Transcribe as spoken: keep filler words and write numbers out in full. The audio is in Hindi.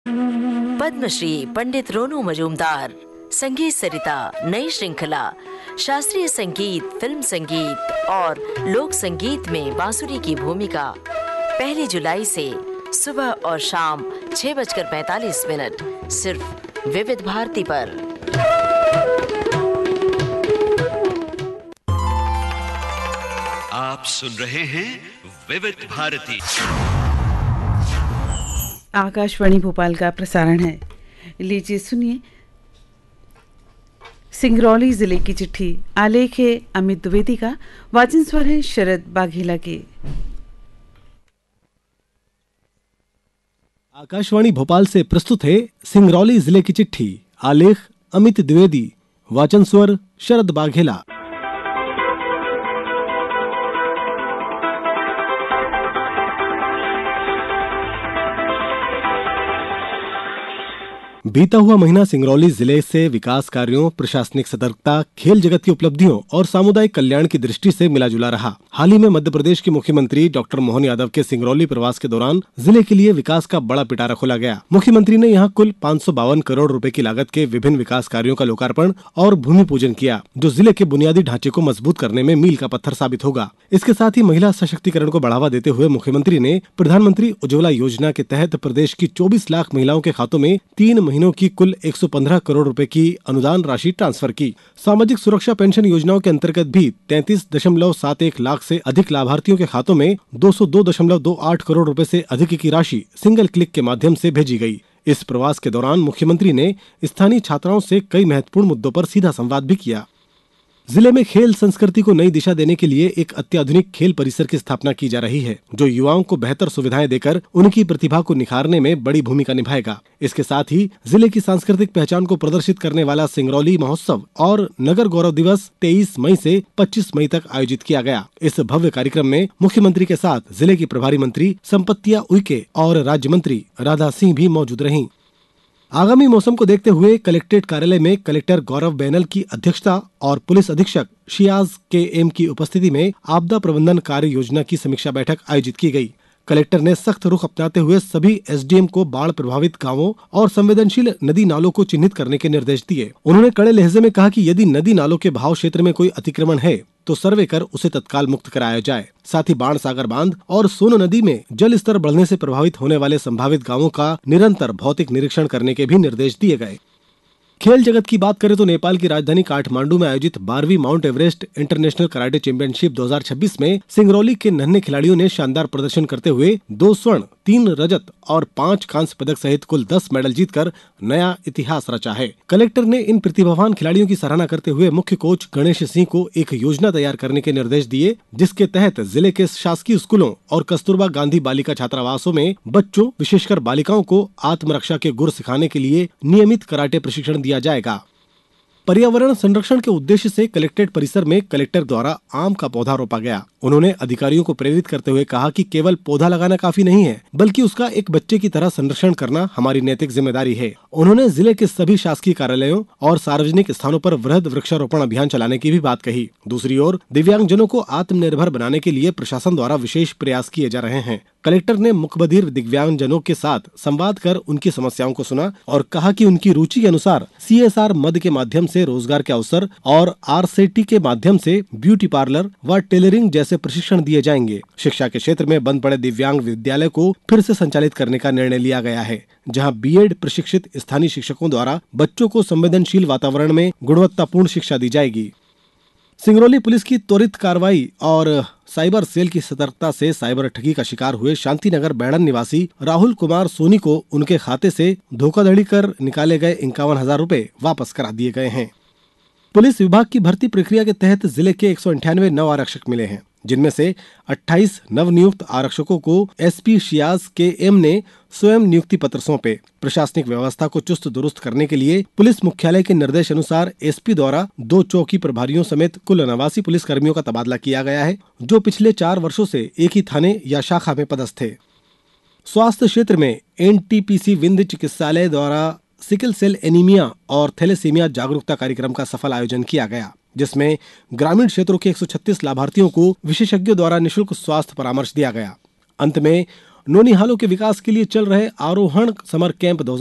पद्मश्री पंडित रोनू मजूमदार संगीत सरिता नई श्रृंखला शास्त्रीय संगीत, फिल्म संगीत और लोक संगीत में बांसुरी की भूमिका पहली जुलाई से सुबह और शाम छह बजकर पैंतालीस मिनट सिर्फ विविध भारती पर। आप सुन रहे हैं विविध भारती। आकाशवाणी भोपाल का प्रसारण है। लीजिए सुनिए सिंगरौली जिले की चिट्ठी। आलेख है अमित द्विवेदी का, वाचन स्वर है शरद बाघेला के। आकाशवाणी भोपाल से प्रस्तुत है सिंगरौली जिले की चिट्ठी। आलेख अमित द्विवेदी, वाचन स्वर शरद बाघेला। बीता हुआ महीना सिंगरौली जिले से विकास कार्यों, प्रशासनिक सतर्कता, खेल जगत की उपलब्धियों और सामुदायिक कल्याण की दृष्टि से मिला जुला रहा। हाल ही में मध्य प्रदेश के मुख्यमंत्री डॉक्टर मोहन यादव के सिंगरौली प्रवास के दौरान जिले के लिए विकास का बड़ा पिटारा खोला गया। मुख्यमंत्री ने यहां कुल पाँच सौ बावन करोड़ रुपए की लागत के विभिन्न विकास कार्यों का लोकार्पण और भूमि पूजन किया, जो जिले के बुनियादी ढांचे को मजबूत करने में मील का पत्थर साबित होगा। इसके साथ ही महिला सशक्तिकरण को बढ़ावा देते हुए मुख्यमंत्री ने प्रधानमंत्री उज्ज्वला योजना के तहत प्रदेश की चौबीस लाख महिलाओं के खातों में तीन महीनों की कुल एक सौ पंद्रह करोड़ रुपए की अनुदान राशि ट्रांसफर की। सामाजिक सुरक्षा पेंशन योजनाओं के अंतर्गत भी तैंतीस दशमलव सात एक लाख से अधिक लाभार्थियों के खातों में दो सौ दो दशमलव दो आठ करोड़ रुपए से अधिक की राशि सिंगल क्लिक के माध्यम से भेजी गई। इस प्रवास के दौरान मुख्यमंत्री ने स्थानीय छात्राओं से कई महत्वपूर्ण मुद्दों पर सीधा संवाद भी किया। जिले में खेल संस्कृति को नई दिशा देने के लिए एक अत्याधुनिक खेल परिसर की स्थापना की जा रही है, जो युवाओं को बेहतर सुविधाएं देकर उनकी प्रतिभा को निखारने में बड़ी भूमिका निभाएगा। इसके साथ ही जिले की सांस्कृतिक पहचान को प्रदर्शित करने वाला सिंगरौली महोत्सव और नगर गौरव दिवस तेईस मई से पच्चीस मई तक आयोजित किया गया। इस भव्य कार्यक्रम में मुख्यमंत्री के साथ जिले की प्रभारी मंत्री संपत्तिया उइके और राज्य मंत्री राधा सिंह भी मौजूद रहीं। आगामी मौसम को देखते हुए कलेक्ट्रेट कार्यालय में कलेक्टर गौरव बैनल की अध्यक्षता और पुलिस अधीक्षक शियाज के एम की उपस्थिति में आपदा प्रबंधन कार्य योजना की समीक्षा बैठक आयोजित की गई। कलेक्टर ने सख्त रुख अपनाते हुए सभी एसडीएम को बाढ़ प्रभावित गांवों और संवेदनशील नदी नालों को चिन्हित करने के निर्देश दिए। उन्होंने कड़े लहजे में कहा कि यदि नदी नालों के बहाव क्षेत्र में कोई अतिक्रमण है तो सर्वे कर उसे तत्काल मुक्त कराया जाए। साथ ही बाण सागर बांध और सोन नदी में जल स्तर बढ़ने से प्रभावित होने वाले संभावित गांवों का निरंतर भौतिक निरीक्षण करने के भी निर्देश दिए गए। खेल जगत की बात करें तो नेपाल की राजधानी काठमांडू में आयोजित बारहवीं mount Everest international karate championship दो हज़ार छब्बीस में सिंगरौली के नन्हे खिलाड़ियों ने शानदार प्रदर्शन करते हुए दो स्वर्ण, तीन रजत और पांच कांस्य पदक सहित कुल दस मेडल जीतकर नया इतिहास रचा है। कलेक्टर ने इन प्रतिभावान खिलाड़ियों की सराहना करते हुए मुख्य कोच गणेश सिंह को एक योजना तैयार करने के निर्देश दिए, जिसके तहत जिले के शासकीय स्कूलों और कस्तूरबा गांधी बालिका छात्रावासों में बच्चों, विशेषकर बालिकाओं को आत्मरक्षा के गुर सिखाने के लिए नियमित कराटे प्रशिक्षण दिया जाएगा। पर्यावरण संरक्षण के उद्देश्य से कलेक्ट्रेट परिसर में कलेक्टर द्वारा आम का पौधा रोपा गया। उन्होंने अधिकारियों को प्रेरित करते हुए कहा कि केवल पौधा लगाना काफी नहीं है, बल्कि उसका एक बच्चे की तरह संरक्षण करना हमारी नैतिक जिम्मेदारी है। उन्होंने जिले के सभी शासकीय कार्यालयों और सार्वजनिक स्थानों पर वृहद वृक्षारोपण अभियान चलाने की भी बात कही। दूसरी ओर दिव्यांगजनों को आत्मनिर्भर बनाने के लिए प्रशासन द्वारा विशेष प्रयास किए जा रहे हैं। कलेक्टर ने मुकबधिर दिव्यांगजनों के साथ संवाद कर उनकी समस्याओं को सुना और कहा कि उनकी रुचि के अनुसार सीएसआर मद के माध्यम से रोजगार के अवसर और आरसेटी के माध्यम से ब्यूटी पार्लर व टेलरिंग जैसे प्रशिक्षण दिए जाएंगे। शिक्षा के क्षेत्र में बंद पड़े दिव्यांग विद्यालय को फिर से संचालित करने का निर्णय लिया गया है, जहां बीएड प्रशिक्षित स्थानीय शिक्षकों द्वारा बच्चों को संवेदनशील वातावरण में गुणवत्तापूर्ण शिक्षा दी जाएगी। सिंगरौली पुलिस की त्वरित कार्रवाई और साइबर सेल की सतर्कता से साइबर ठगी का शिकार हुए शांतिनगर बैड़न निवासी राहुल कुमार सोनी को उनके खाते से धोखाधड़ी कर निकाले गए इक्यावन हजार रूपए वापस करा दिए गए हैं। पुलिस विभाग की भर्ती प्रक्रिया के तहत जिले के एक सौ अंठानवे नव आरक्षक मिले हैं, जिनमें से अट्ठाईस नवनियुक्त आरक्षकों को एसपी शियाज के एम ने स्वयं नियुक्ति पत्र सौंपे। प्रशासनिक व्यवस्था को चुस्त दुरुस्त करने के लिए पुलिस मुख्यालय के निर्देश अनुसार एसपी द्वारा दो चौकी प्रभारियों समेत कुल नवासी पुलिस कर्मियों का तबादला किया गया है, जो पिछले चार वर्षों से एक ही थाने या शाखा में पदस्थ थे। स्वास्थ्य क्षेत्र में एनटीपीसी विंध्य चिकित्सालय द्वारा सिकल सेल एनीमिया और थैलेसीमिया जागरूकता कार्यक्रम का सफल आयोजन किया गया, जिसमें ग्रामीण क्षेत्रों के एक सौ छत्तीस लाभार्थियों को विशेषज्ञों द्वारा निशुल्क स्वास्थ्य परामर्श दिया गया। अंत में नौनिहालों के विकास के लिए चल रहे आरोहण समर कैंप दो